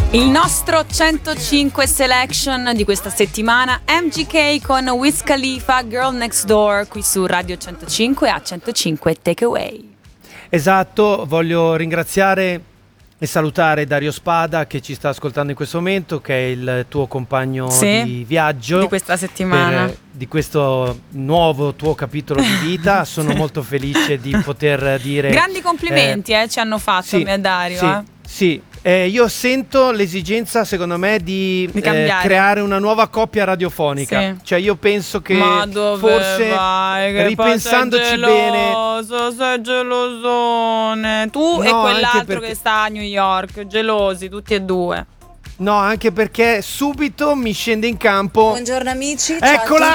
Il nostro 105 selection di questa settimana, MGK con Wiz Khalifa, Girl Next Door, qui su Radio 105 a 105 Takeaway. Esatto, voglio ringraziare e salutare Dario Spada che ci sta ascoltando in questo momento, che è il tuo compagno di viaggio di questa settimana, di questo nuovo tuo capitolo di vita. Sono molto felice di poter dire grandi complimenti ci hanno fatto, sì, a Dario. Sì. Io sento l'esigenza, secondo me, di creare una nuova coppia radiofonica. Sì. Cioè, io penso che forse vai, ripensandoci bene, sei gelosone. Tu e quell'altro che sta a New York, gelosi tutti e due. No, anche perché subito mi scende in campo. Buongiorno amici. Eccola!